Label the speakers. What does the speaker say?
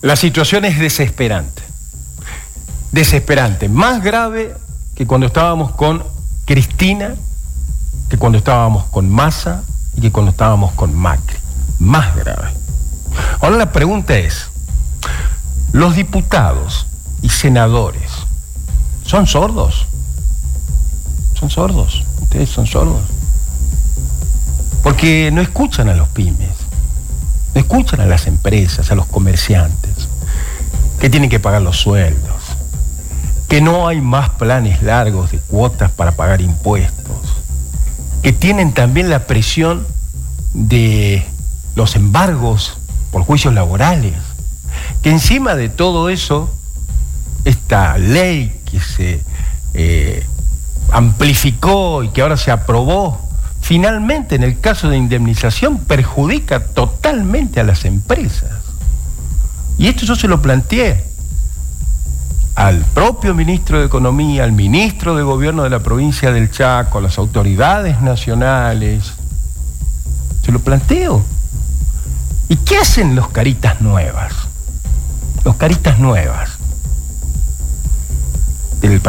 Speaker 1: La situación es desesperante. Desesperante. Más grave que cuando estábamos con Cristina, que cuando estábamos con Massa y que cuando estábamos con Macri. Más grave. Ahora la pregunta es, ¿los diputados y senadores son sordos? ¿Son sordos? ¿Ustedes son sordos? Porque no escuchan a los pymes, no escuchan a las empresas, a los comerciantes, que tienen que pagar los sueldos, que no hay más planes largos de cuotas para pagar impuestos, que tienen también la presión de los embargos por juicios laborales, que encima de todo eso, esta ley que se amplificó y que ahora se aprobó, finalmente en el caso de indemnización perjudica totalmente a las empresas. Y esto yo se lo planteé al propio ministro de Economía, al ministro de Gobierno de la provincia del Chaco, a las autoridades nacionales. Se lo planteo. ¿Y qué hacen los caritas nuevas? Los caritas nuevas del